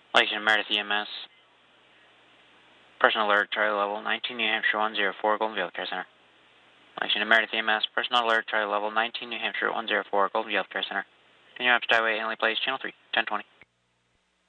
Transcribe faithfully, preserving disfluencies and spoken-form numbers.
Lexington Meredith E M S. Personal alert, Charlie level nineteen New Hampshire one zero four, Goldenville Care Center. Lexington Meredith E M S. Personal alert, Charlie level nineteen New Hampshire one zero four, Goldenville Care Center. Continue after Highway, Henley Place, Channel three, ten twenty.